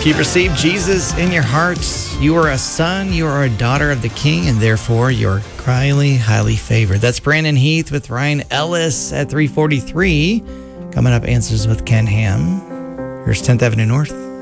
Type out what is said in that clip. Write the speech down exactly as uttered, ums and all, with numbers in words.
If you've received Jesus in your heart, you are a son, you are a daughter of the King, and therefore you're highly, highly favored. That's Brandon Heath with Ryan Ellis at three forty-three. Coming up, Answers with Ken Ham. Here's tenth Avenue North.